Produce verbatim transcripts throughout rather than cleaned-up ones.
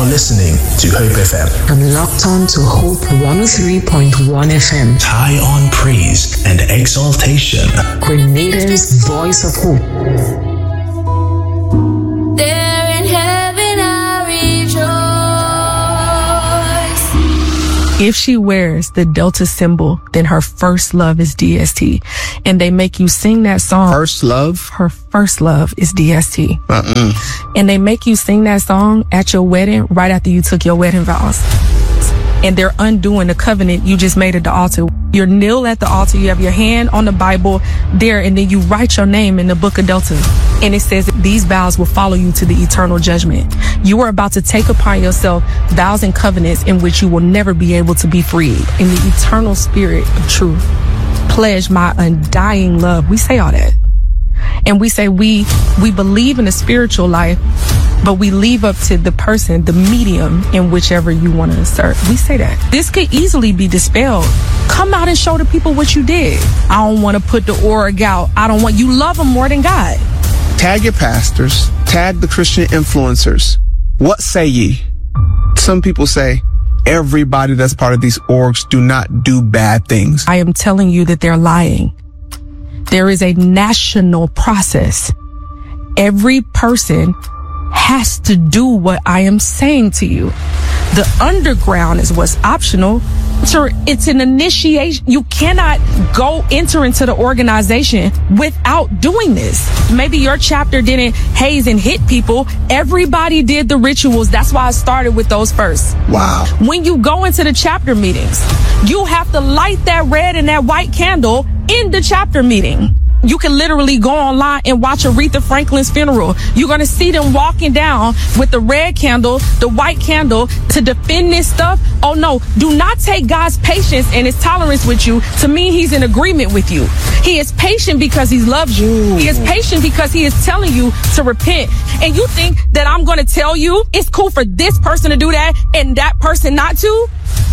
You're listening to Hope F M. I'm locked on to Hope one oh three point one F M. High on praise and exaltation. Grenada's voice of hope. There in heaven I rejoice. If she wears the Delta symbol, then her first love is D S T. And they make you sing that song. First love? Her first love is D S T. Uh-uh. And they make you sing that song at your wedding right after you took your wedding vows. And they're undoing the covenant you just made at the altar. You kneel at the altar, you have your hand on the Bible there, and then you write your name in the book of Delta. And it says that these vows will follow you to the eternal judgment. You are about to take upon yourself vows and covenants in which you will never be able to be freed. In the eternal spirit of truth, pledge my undying love. We say all that. And we say we we believe in a spiritual life, but we leave up to the person, the medium in whichever you want to insert. We say that. This could easily be dispelled. Come out and show the people what you did. I don't want to put the org out. I don't want, you love them more than God. Tag your pastors. Tag the Christian influencers. What say ye? Some people say everybody that's part of these orgs do not do bad things. I am telling you that they're lying. There is a national process. Every person has to do what I am saying to you. The underground is what's optional. It's an initiation. You cannot go enter into the organization without doing this. Maybe your chapter didn't haze and hit people. Everybody did the rituals. That's why I started with those first. Wow. When you go into the chapter meetings, you have to light that red and that white candle in the chapter meeting. You can literally go online and watch Aretha Franklin's funeral. You're going to see them walking down with the red candle, the white candle to defend this stuff. Oh no, do not take God's patience and his tolerance with you to mean he's in agreement with you. He is patient because he loves you. He is patient because he is telling you to repent. And you think that I'm going to tell you it's cool for this person to do that and that person not to?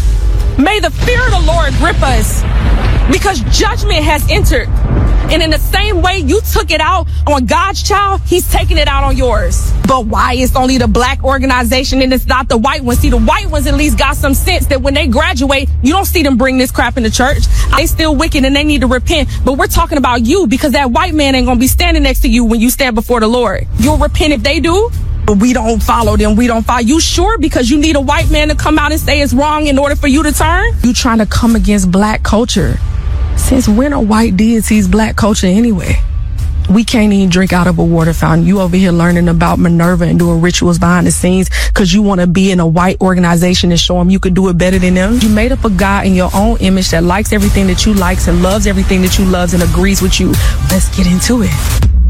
May the fear of the Lord grip us, because judgment has entered. And in the same way you took it out on God's child, he's taking it out on yours. But why it's only the black organization and it's not the white ones? See, the white ones at least got some sense that when they graduate, you don't see them bring this crap in the church. They still wicked and they need to repent. But we're talking about you, because that white man ain't gonna be standing next to you when you stand before the Lord. You'll repent if they do. But we don't follow them. We don't follow. You sure? Because you need a white man to come out and say it's wrong in order for you to turn? You trying to come against black culture. Since when are white deities black culture anyway? We can't even drink out of a water fountain. You over here learning about Minerva and doing rituals behind the scenes because you want to be in a white organization and show them you could do it better than them. You made up a God in your own image that likes everything that you likes and loves everything that you loves and agrees with you. Let's get into it.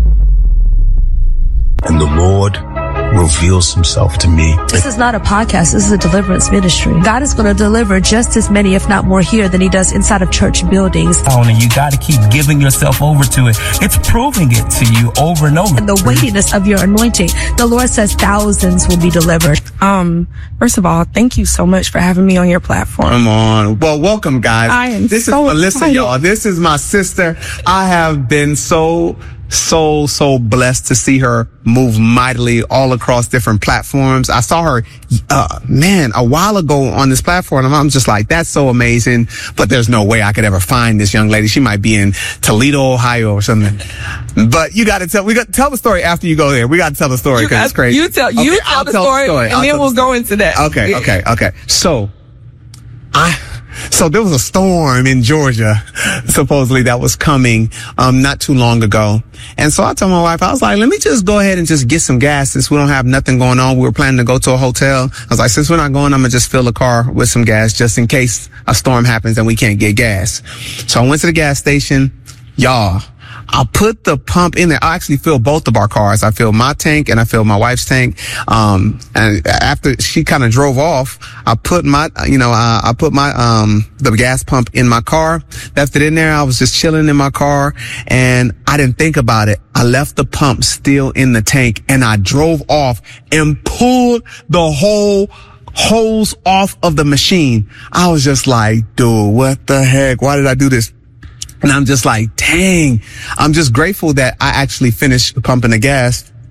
And the Lord reveals himself to me. This is not a podcast. This is a deliverance ministry. God is going to deliver just as many, if not more, here than he does inside of church buildings. And you got to keep giving yourself over to it. It's proving it to you over and over. And the weightiness of your anointing, the Lord says thousands will be delivered. Um, first of all, thank you so much for having me on your platform. Come on. Well, welcome, guys. I am This so is Melissa, excited. y'all. This is my sister. I have been so so, so blessed to see her move mightily all across different platforms. I saw her, uh, man, a while ago on this platform. And I'm just like, that's so amazing. But there's no way I could ever find this young lady. She might be in Toledo, Ohio or something. But you got to tell, we got to tell the story after you go there. We got to tell the story because it's crazy. You tell, you Okay, tell I'll the tell story, the story. and I'll then tell we'll the go into that. Okay, okay, okay. So, I, so there was a storm in Georgia, supposedly that was coming, um, not too long ago. And so I told my wife, I was like, let me just go ahead and just get some gas since we don't have nothing going on. We were planning to go to a hotel. I was like, since we're not going, I'm going to just fill the car with some gas just in case a storm happens and we can't get gas. So I went to the gas station. Y'all, I put the pump in there. I actually filled both of our cars. I filled my tank and I filled my wife's tank. Um, and after she kind of drove off, I put my, you know, uh, I put my, um, the gas pump in my car, left it in there. I was just chilling in my car and I didn't think about it. I left the pump still in the tank and I drove off and pulled the whole hose off of the machine. I was just like, dude, what the heck? Why did I do this? And I'm just like, dang, I'm just grateful that I actually finished pumping the gas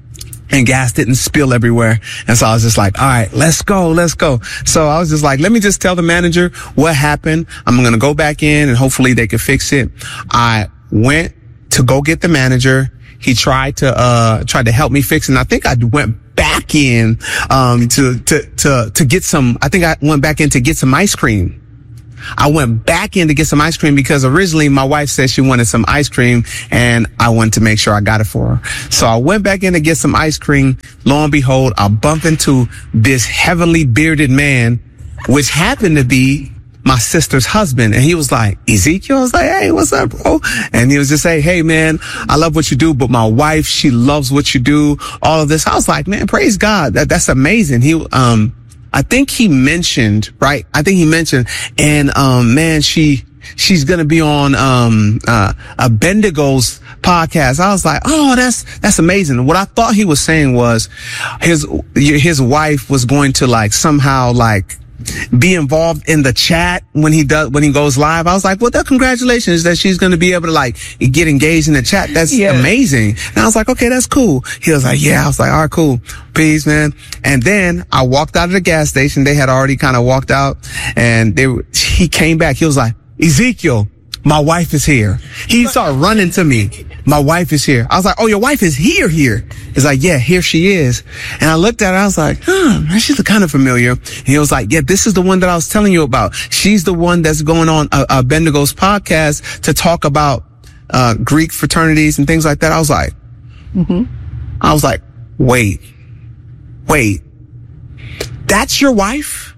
and gas didn't spill everywhere. And so I was just like, all right, let's go, let's go. So I was just like, let me just tell the manager what happened. I'm going to go back in and hopefully they could fix it. I went to go get the manager. He tried to, uh, tried to help me fix it. And I think I went back in, um, to, to, to, to get some, I think I went back in to get some ice cream. I went back in to get some ice cream because originally my wife said she wanted some ice cream and I wanted to make sure I got it for her. So I went back in to get some ice cream. Lo and behold, I bump into this heavily bearded man, which happened to be my sister's husband. And he was like, Ezekiel? I was like, hey, what's up, bro? And he was just saying, hey, man, I love what you do, but my wife, she loves what you do. All of this. I was like, man, praise God. That, that's amazing. He, um, I think he mentioned, right? I think he mentioned, and, um, man, she, she's going to be on, um, uh, a Bendigo's podcast. I was like, oh, that's, that's amazing. What I thought he was saying was his, his wife was going to like somehow like, be involved in the chat when he does, when he goes live. I was like, well, that congratulations that she's going to be able to like get engaged in the chat. That's yeah. amazing. And I was like, okay, that's cool. He was like, yeah. I was like, all right, cool. Peace, man. And then I walked out of the gas station. They had already kind of walked out and they, he came back. He was like, Ezekiel, my wife is here. He started running to me. My wife is here. I was like, oh, your wife is here, here. He's like, yeah, here she is. And I looked at her. I was like, huh, she's kind of familiar. And he was like, yeah, this is the one that I was telling you about. She's the one that's going on a, a Bendigo's podcast to talk about, uh, Greek fraternities and things like that. I was like, mm-hmm. I was like, wait, wait, that's your wife?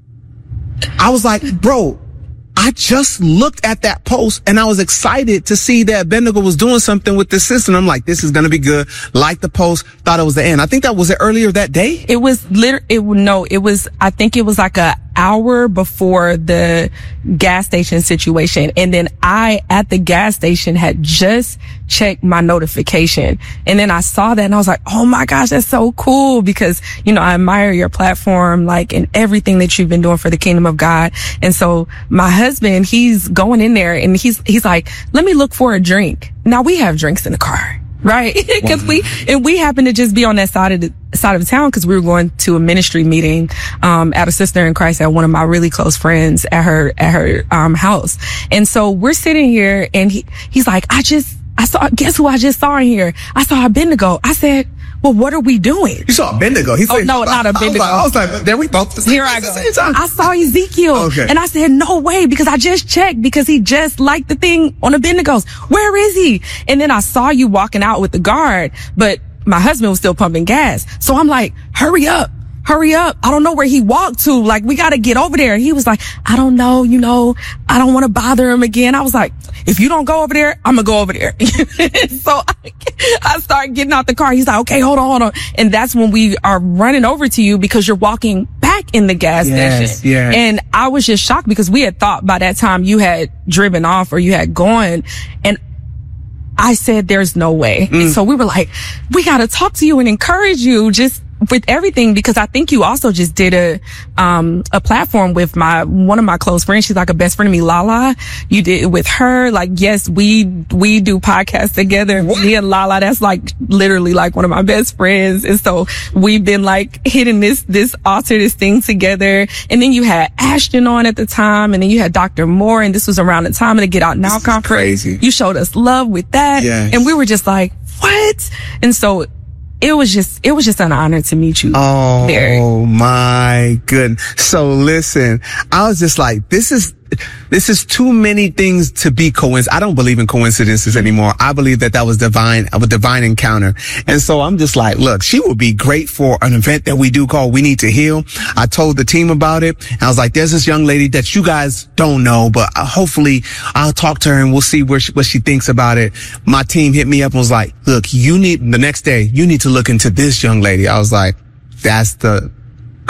I was like, bro, I just looked at that post and I was excited to see that Bendigo was doing something with this system. I'm like, this is going to be good. Liked the post, thought it was the end. I think that was it earlier that day. It was literally, it, no, it was, I think it was like a hour before the gas station situation. And then I, at the gas station, had just checked my notification. And then I saw that and I was like, oh my gosh, that's so cool because, you know, I admire your platform, like, and everything that you've been doing for the kingdom of God. And so my husband, he's going in there and he's, he's like, let me look for a drink. Now we have drinks in the car. Right. Cause wow. we, and we happened to just be on that side of the side of town cause we were going to a ministry meeting, um, at a sister in Christ at one of my really close friends at her, at her, um, house. And so we're sitting here and he, he's like, I just, I saw, guess who I just saw in here? I saw a Bendigo. I said, well, what are we doing? You saw a Bendigo. He oh, said, no, not a Bendigo. I was like, I was like there we both. Here I go. I saw Ezekiel. Okay. And I said, no way, because I just checked because he just liked the thing on the Bendigos. Where is he? And then I saw you walking out with the guard, but my husband was still pumping gas. So I'm like, hurry up. Hurry up. I don't know where he walked to. Like, we got to get over there. He was like, I don't know. You know, I don't want to bother him again. I was like, if you don't go over there, I'm going to go over there. So I, I started getting out the car. He's like, okay, hold on, hold on. And that's when we are running over to you because you're walking back in the gas yes, station. Yes. And I was just shocked because we had thought by that time you had driven off or you had gone. And I said, there's no way. Mm. And so we were like, we got to talk to you and encourage you just with everything, because I think you also just did a, um, a platform with my, one of my close friends. She's like a best friend of me, Lala. You did it with her. Like, yes, we, we do podcasts together. What? Me and Lala, that's like literally like one of my best friends. And so we've been like hitting this, this altar, this thing together. And then you had Ashton on at the time. And then you had Doctor Moore. And this was around the time of the Get Out Now this conference. Crazy. You showed us love with that. Yes. And we were just like, what? And so It was just, it was just an honor to meet you. Oh there. My goodness. So listen, I was just like, this is, this is too many things to be coincidence. I don't believe in coincidences anymore. I believe that that was divine, a divine encounter. And so I'm just like, look, she would be great for an event that we do called We Need to Heal. I told the team about it. And I was like, there's this young lady that you guys don't know, but hopefully I'll talk to her and we'll see where she, what she thinks about it. My team hit me up and was like, look, you need, the next day, you need to look into this young lady. I was like, that's the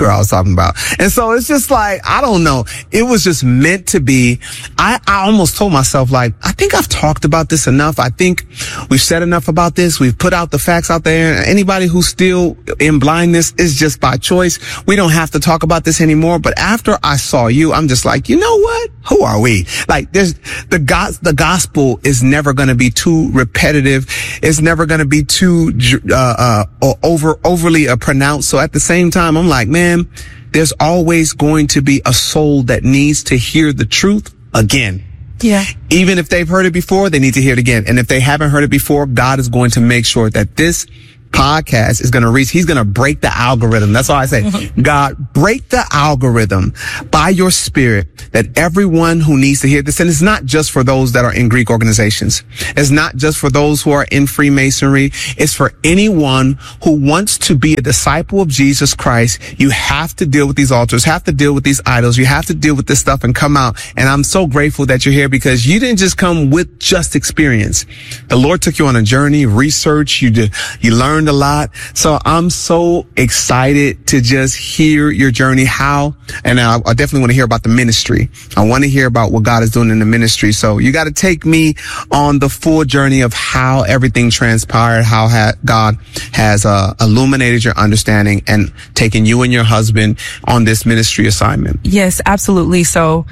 girl I was talking about. And so it's just like, I don't know. It was just meant to be. I, I almost told myself, like, I think I've talked about this enough. I think we've said enough about this. We've put out the facts out there. Anybody who's still in blindness is just by choice. We don't have to talk about this anymore. But after I saw you, I'm just like, you know what? Who are we? Like, there's the God, the gospel is never going to be too repetitive. It's never going to be too, uh, uh, over, overly uh, pronounced. So at the same time, I'm like, man, there's always going to be a soul that needs to hear the truth again. Yeah. Even if they've heard it before, they need to hear it again. And if they haven't heard it before, God is going to make sure that this podcast is going to reach. He's going to break the algorithm. That's all I say. Mm-hmm. God, break the algorithm by your spirit that everyone who needs to hear this, and it's not just for those that are in Greek organizations. It's not just for those who are in Freemasonry. It's for anyone who wants to be a disciple of Jesus Christ. You have to deal with these altars, have to deal with these idols. You have to deal with this stuff and come out. And I'm so grateful that you're here because you didn't just come with just experience. The Lord took you on a journey, research. You did, you learned a lot. So I'm so excited to just hear your journey, how, and I, I definitely want to hear about the ministry. I want to hear about what God is doing in the ministry. So you got to take me on the full journey of how everything transpired, how ha- God has uh, illuminated your understanding and taken you and your husband on this ministry assignment. Yes, absolutely. So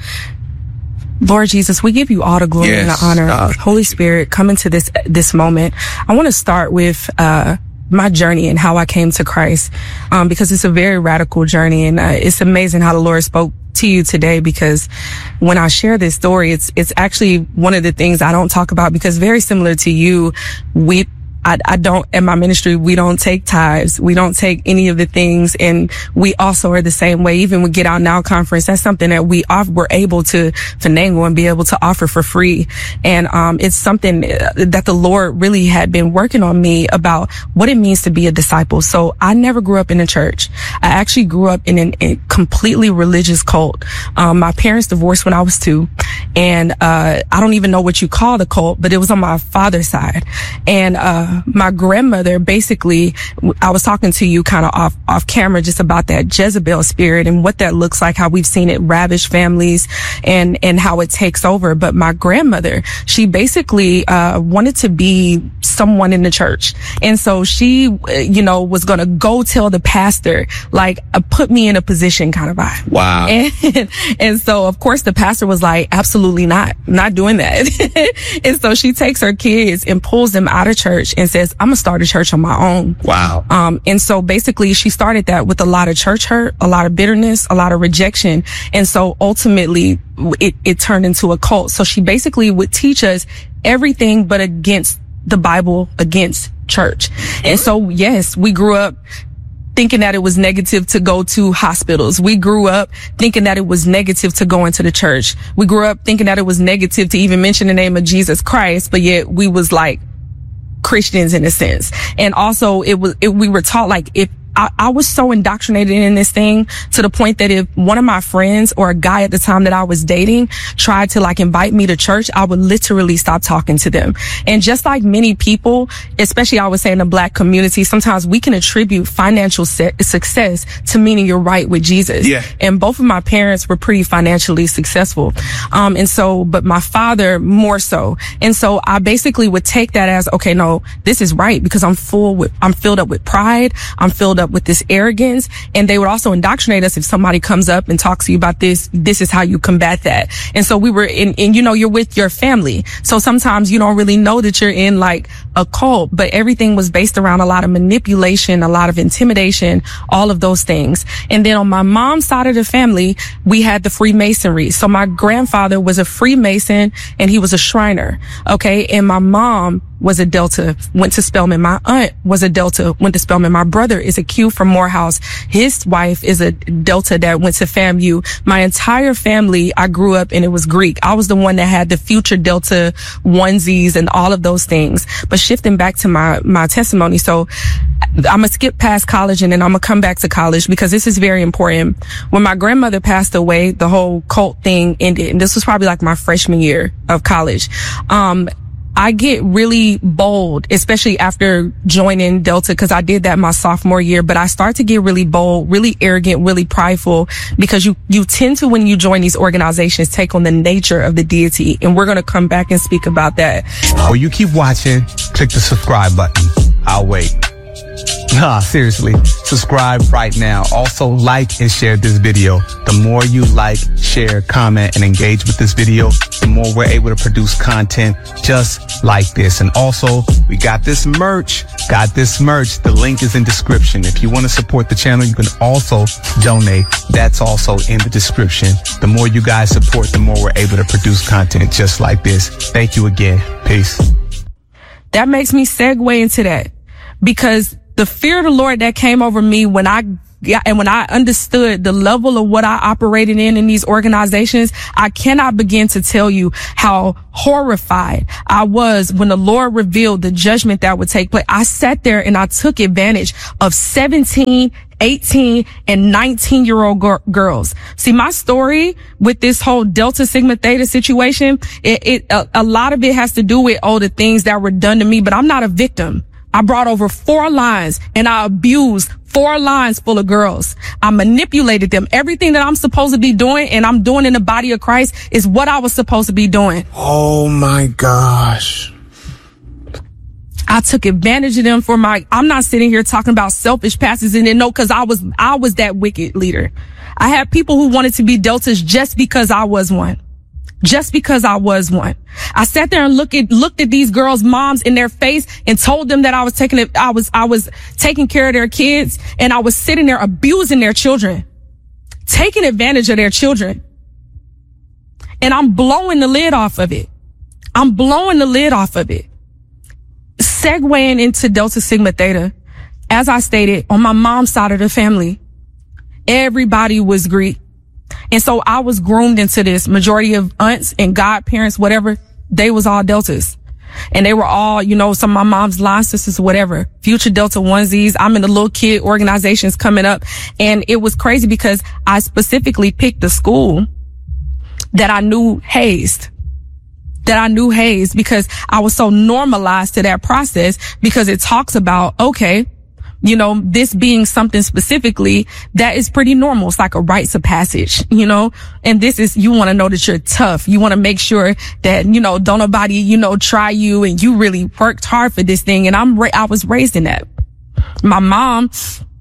Lord Jesus, we give you all the glory yes, and the honor. God. Holy Spirit, come into this, this moment. I want to start with, uh, my journey and how I came to Christ, um, because it's a very radical journey. And uh, it's amazing how the Lord spoke to you today, because when I share this story, it's, it's actually one of the things I don't talk about, because very similar to you, we, I, I don't, in my ministry, we don't take tithes. We don't take any of the things. And we also are the same way. Even with Get Out Now conference, that's something that we off, we're able to finagle and be able to offer for free. And, um, it's something that the Lord really had been working on me about what it means to be a disciple. So I never grew up in a church. I actually grew up in an, a completely religious cult. Um, my parents divorced when I was two. And, uh, I don't even know what you call the cult, but it was on my father's side. And, uh, my grandmother, basically, I was talking to you kind of off, off camera just about that Jezebel spirit and what that looks like, how we've seen it ravage families and, and how it takes over. But my grandmother, she basically, uh, wanted to be someone in the church. And so she, you know, was going to go tell the pastor, like, uh, put me in a position kind of vibe. Wow. And, and so, of course, the pastor was like, absolutely not, not doing that. And so she takes her kids and pulls them out of church and says, I'm gonna start a church on my own. Wow. Um, and so basically she started that with a lot of church hurt, a lot of bitterness, a lot of rejection. And so ultimately it, it turned into a cult. So she basically would teach us everything but against the Bible, against church. And so, yes, we grew up thinking that it was negative to go to hospitals. We grew up thinking that it was negative to go into the church. We grew up thinking that it was negative to even mention the name of Jesus Christ, but yet we was like Christians in a sense. And also it was, it, we were taught like if I, I was so indoctrinated in this thing to the point that if one of my friends or a guy at the time that I was dating tried to like invite me to church, I would literally stop talking to them. And just like many people, especially I would say in the Black community, sometimes we can attribute financial se- success to meaning you're right with Jesus. Yeah. And both of my parents were pretty financially successful. Um, and so, but my father more so. And so I basically would take that as, okay, no, this is right because I'm full with, I'm filled up with pride. I'm filled up with this arrogance. And they would also indoctrinate us. If somebody comes up and talks to you about this, this is how you combat that. And so we were in, and you know, you're with your family. So sometimes you don't really know that you're in like a cult, but everything was based around a lot of manipulation, a lot of intimidation, all of those things. And then on my mom's side of the family, we had the Freemasonry. So my grandfather was a Freemason and he was a Shriner. Okay. And my mom was a Delta, went to Spelman. My aunt was a Delta, went to Spelman. My brother is a Q from Morehouse. His wife is a Delta that went to FAMU. My entire family, I grew up and it was Greek. I was the one that had the future Delta onesies and all of those things. But shifting back to my, my testimony. So I'm going to skip past college and then I'm going to come back to college because this is very important. When my grandmother passed away, the whole cult thing ended. And this was probably like my freshman year of college. Um, I get really bold, especially after joining Delta, because I did that my sophomore year, but I start to get really bold, really arrogant, really prideful, because you, you tend to, when you join these organizations, take on the nature of the deity. And we're going to come back and speak about that. Or you keep watching, click the subscribe button. I'll wait. Nah, seriously, subscribe right now. Also, like and share this video. The more you like, share, comment, and engage with this video, the more we're able to produce content just like this. And also, we got this merch. Got this merch. The link is in description. If you want to support the channel, you can also donate. That's also in the description. The more you guys support, the more we're able to produce content just like this. Thank you again. Peace. That makes me segue into that, because the fear of the Lord that came over me when I got, and when I understood the level of what I operated in in these organizations, I cannot begin to tell you how horrified I was when the Lord revealed the judgment that would take place. I sat there and I took advantage of seventeen, eighteen, and nineteen year old gr- girls. See, my story with this whole Delta Sigma Theta situation, it, it a, a lot of it has to do with all the things that were done to me, but I'm not a victim. I brought over four lines and I abused four lines full of girls. I manipulated them. Everything that I'm supposed to be doing and I'm doing in the body of Christ is what I was supposed to be doing. Oh my gosh. I took advantage of them for my, I'm not sitting here talking about selfish pastors and then no, cause I was, I was that wicked leader. I had people who wanted to be Deltas just because I was one. Just because I was one. I sat there and looked at, looked at these girls' moms in their face and told them that I was taking it, I was, I was taking care of their kids, and I was sitting there abusing their children, taking advantage of their children. And I'm blowing the lid off of it. I'm blowing the lid off of it. Segueing into Delta Sigma Theta, as I stated, on my mom's side of the family, everybody was Greek. And so I was groomed into this. Majority of aunts and godparents, whatever, they was all Deltas. And they were all, you know, some of my mom's line sisters, whatever, future Delta onesies. I'm in the little kid organizations coming up. And it was crazy because I specifically picked the school that I knew hazed. That I knew hazed because I was so normalized to that process, because it talks about, okay, you know, this being something specifically that is pretty normal. It's like a rites of passage, you know, and this is, you want to know that you're tough. You want to make sure that, you know, don't nobody, you know, try you, and you really worked hard for this thing. And I'm, ra- I was raised in that. My mom,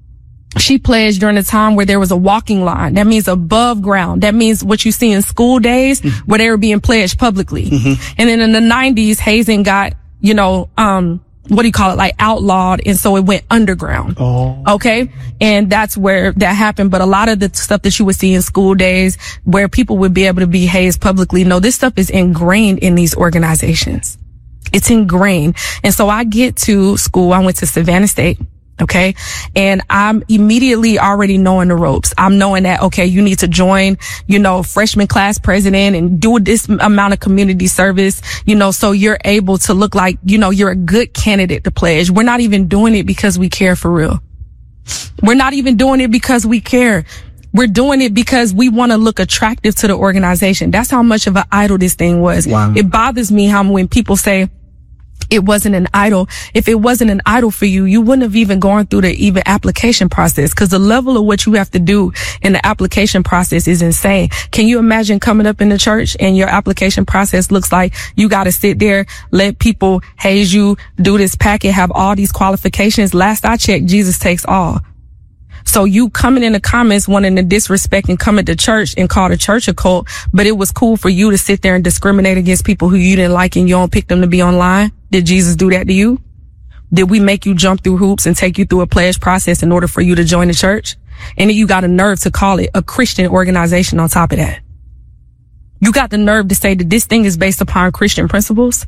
she pledged during a time where there was a walking line. That means above ground. That means what you see in school days mm-hmm. where they were being pledged publicly. Mm-hmm. And then in the nineties, hazing got, you know, um, what do you call it? Like outlawed. And so it went underground. Oh. Okay. And that's where that happened. But a lot of the stuff that you would see in school days where people would be able to be hazed publicly, no, this stuff is ingrained in these organizations. It's ingrained. And so I get to school. I went to Savannah State. Okay. And I'm immediately already knowing the ropes. I'm knowing that, okay, you need to join, you know, freshman class president and do this amount of community service, you know, so you're able to look like, you know, you're a good candidate to pledge. We're not even doing it because we care for real. We're not even doing it because we care. We're doing it because we want to look attractive to the organization. That's how much of an idol this thing was. Wow. It bothers me how when people say, it wasn't an idol. If it wasn't an idol for you, you wouldn't have even gone through the even application process, because the level of what you have to do in the application process is insane. Can you imagine coming up in the church and your application process looks like you got to sit there, let people haze you, do this packet, have all these qualifications. Last I checked, Jesus takes all. So you coming in the comments wanting to disrespect and come into church and call the church a cult, but it was cool for you to sit there and discriminate against people who you didn't like and you don't pick them to be online? Did Jesus do that to you? Did we make you jump through hoops and take you through a pledge process in order for you to join the church? And then you got a nerve to call it a Christian organization on top of that. You got the nerve to say that this thing is based upon Christian principles?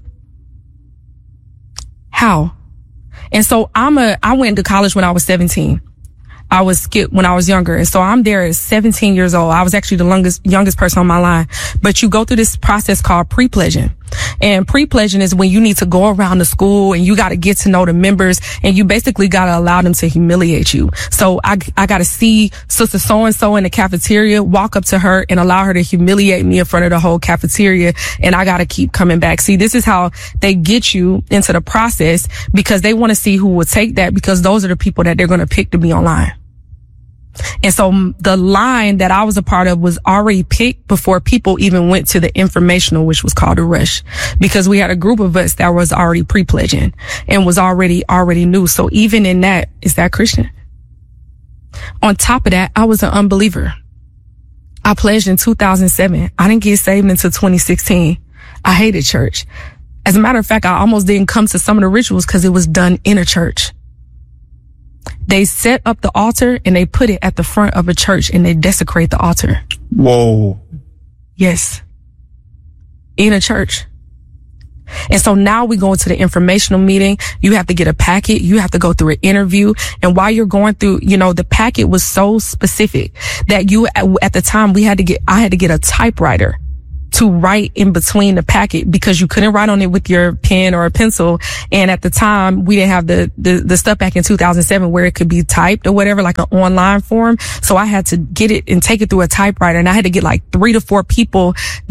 How? And so I'm a, I went to college when I was seventeen. I was skipped when I was younger. And so I'm there at seventeen years old. I was actually the youngest, youngest person on my line. But you go through this process called pre-pledging. And pre-pledging is when you need to go around the school and you got to get to know the members, and you basically got to allow them to humiliate you. So I, I got to see Sister so-and-so in the cafeteria, walk up to her and allow her to humiliate me in front of the whole cafeteria. And I got to keep coming back. See, this is how they get you into the process, because they want to see who will take that, because those are the people that they're going to pick to be online. And so the line that I was a part of was already picked before people even went to the informational, which was called a rush, because we had a group of us that was already pre-pledging and was already, already new. So even in that, is that Christian? On top of that, I was an unbeliever. I pledged in two thousand seven. I didn't get saved until twenty sixteen. I hated church. As a matter of fact, I almost didn't come to some of the rituals because it was done in a church. They set up the altar and they put it at the front of a church and they desecrate the altar. Whoa. Yes. In a church. And so now we go into the informational meeting. You have to get a packet. You have to go through an interview. And while you're going through, you know, the packet was so specific that you, at the time we had to get, I had to get a typewriter to write in between the packet, because you couldn't write on it with your pen or a pencil. And at the time, we didn't have the, the, the stuff back in two thousand seven where it could be typed or whatever, like an online form. So I had to get it and take it through a typewriter, and I had to get like three to four people